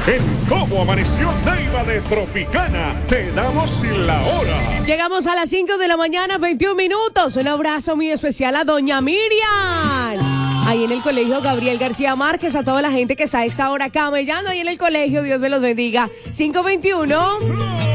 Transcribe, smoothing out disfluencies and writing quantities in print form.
En Cómo Amaneció Neiva de Tropicana, te damos la hora. Llegamos a las 5 de la mañana, 21 minutos. Un abrazo muy especial a doña Miriam. Ahí en el colegio Gabriel García Márquez, a toda la gente que está a esta hora camellando ahí en el colegio. Dios me los bendiga. 5:21.